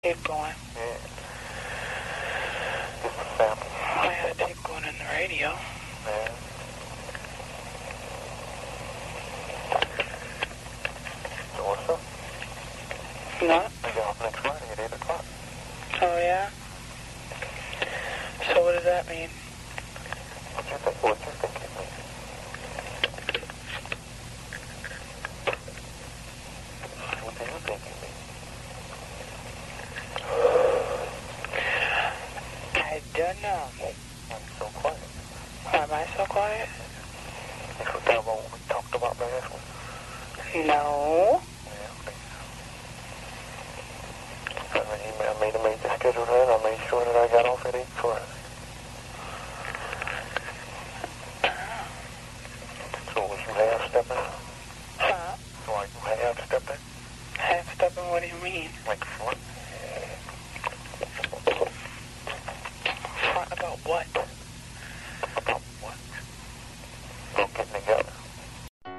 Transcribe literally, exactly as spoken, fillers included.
Tape going. Yeah. Just a sample. I had a tape going in the radio. Yeah. So what's up? No? I get off next Friday at eight o'clock. Oh, yeah? So what does that mean? What you think? What you think it means? What do you think it means? I don't know. I'm so quiet. Why am I so quiet? You forgot about what we talked about last week? No. Yeah, okay. I made, I made, I made the schedule then. I made sure that I got off at eight Friday. So was you half-stepping? Huh? So are you half-stepping? Half-stepping, what do you mean? Like front? Front about what? About what? About getting together.